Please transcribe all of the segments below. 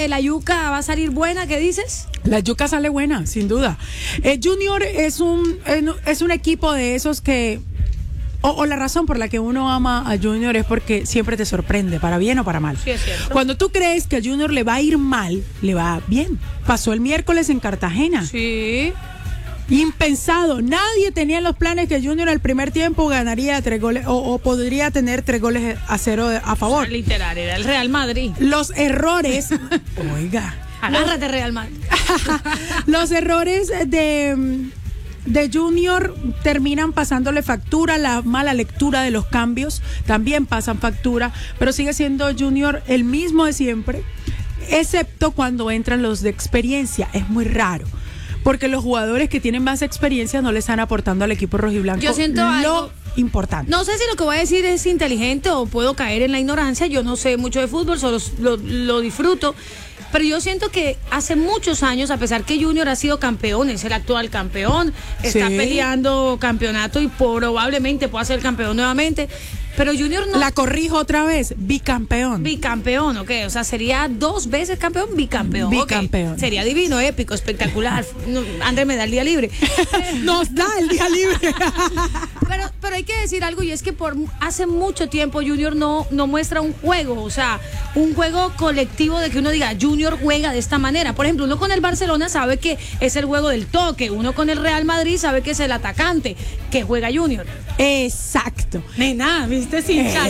que la yuca va a salir buena, ¿qué dices? La yuca sale buena, sin duda. Junior es un equipo de esos que... O la razón por la que uno ama a Junior es porque siempre te sorprende, para bien o para mal. Sí, es cierto. Cuando tú crees que a Junior le va a ir mal, le va bien. Pasó el miércoles en Cartagena. Sí. Impensado. Nadie tenía en los planes que Junior al primer tiempo ganaría 3 goles o podría tener 3-0 a favor. O sea, literal, era el Real Madrid. Los errores... Oiga. Agárrate, Real Madrid. Los errores de Junior terminan pasándole factura, la mala lectura de los cambios también pasan factura, pero sigue siendo Junior el mismo de siempre, excepto cuando entran los de experiencia. Es muy raro, porque los jugadores que tienen más experiencia no le están aportando al equipo rojiblanco. Yo siento algo importante. No sé si lo que voy a decir es inteligente o puedo caer en la ignorancia. Yo no sé mucho de fútbol, solo lo disfruto. Pero yo siento que hace muchos años, a pesar que Junior ha sido campeón, es el actual campeón, está peleando campeonato y probablemente pueda ser campeón nuevamente, pero Junior no... La corrijo otra vez, bicampeón. Bicampeón, ok, o sea, sería 2 veces campeón, bicampeón. Bicampeón. Okay. Sería divino, épico, espectacular. Andrés me da el día libre. Nos da el día libre. Pero hay que decir algo, y es que por hace mucho tiempo Junior no muestra un juego, o sea, un juego colectivo de que uno diga, Junior juega de esta manera. Por ejemplo, uno con el Barcelona sabe que es el juego del toque, uno con el Real Madrid sabe que es el atacante que juega Junior. Exacto. Nena, ¿viste? Sin esa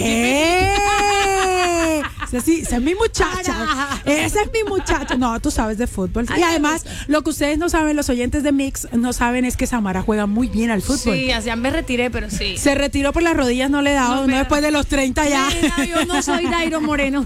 es mi muchacha. Esa es mi muchacha. No, tú sabes de fútbol. Y además, lo que ustedes no saben, los oyentes de Mix no saben, es que Samara juega muy bien al fútbol. Sí, ya me retiré, pero sí. Se retiró por las rodillas, no le daba, uno después de los 30 ya. Nena, yo no soy Dairo Moreno.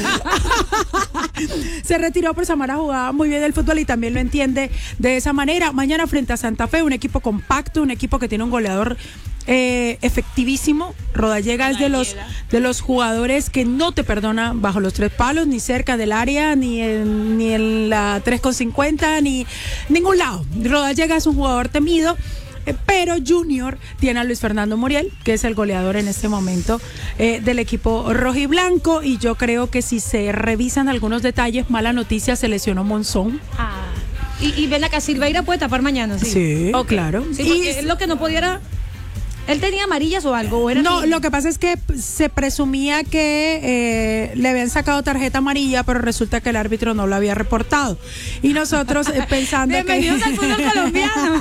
Se retiró, pero Samara jugaba muy bien el fútbol y también lo entiende de esa manera. Mañana frente a Santa Fe, un equipo compacto, un equipo que tiene un goleador efectivísimo. Rodallega es de los jugadores que no te perdona bajo los 3 palos, ni cerca del área, ni en la 3,50, ni ningún lado. Rodallega es un jugador temido. Pero Junior tiene a Luis Fernando Muriel, que es el goleador en este momento del equipo rojiblanco, y yo creo que si se revisan algunos detalles, mala noticia, se lesionó Monzón. Y ven acá, Silveira puede tapar mañana, ¿sí? Sí, okay. Claro. Sí, porque lo que no pudiera... ¿Él tenía amarillas o algo? ¿O era no, lo que pasa es que se presumía que le habían sacado tarjeta amarilla, pero resulta que el árbitro no lo había reportado. Y nosotros pensando Bienvenidos al fútbol colombiano.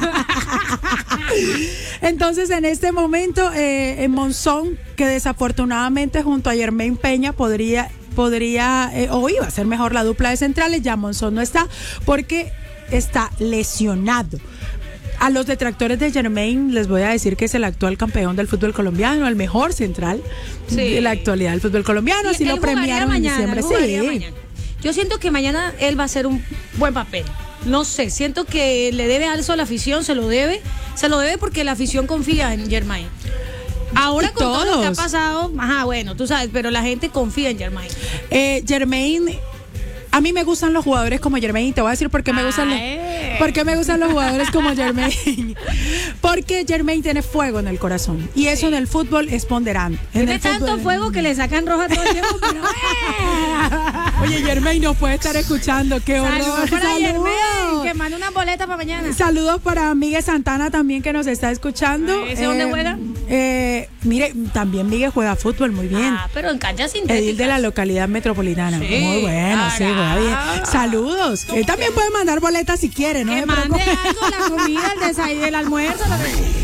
Entonces, en este momento, Monzón, que desafortunadamente junto a Jermaine Peña podría o iba a ser mejor la dupla de centrales, ya Monzón no está porque está lesionado. A los detractores de Jermaine les voy a decir que es el actual campeón del fútbol colombiano, el mejor central de la actualidad del fútbol colombiano. Así lo premiaron en diciembre. Sí. Yo siento que mañana él va a hacer un buen papel. No sé, siento que le debe algo a la afición, se lo debe porque la afición confía en Jermaine. Ahora con todo lo que ha pasado, bueno, tú sabes, pero la gente confía en Jermaine. Jermaine, a mí me gustan los jugadores como Jermaine, te voy a decir por qué me gustan los jugadores como Jermaine. Porque Jermaine tiene fuego en el corazón y eso en el fútbol es ponderante. Tiene tanto fuego que le sacan roja todo el tiempo. Pero... Oye, Jermaine nos puede estar escuchando, qué horror. Saludos para Jermaine, que manda una boleta para mañana. Saludos para Miguel Santana también, que nos está escuchando. ¿Ese dónde juega? Mire, también Miguel juega fútbol muy bien. Pero en cancha sintética. Edil de la localidad metropolitana. Sí, muy bueno, sí, juega bien. Saludos. Él también puede mandar boletas si quiere, ¿no? Que mande algo, la comida, el desayuno, el almuerzo.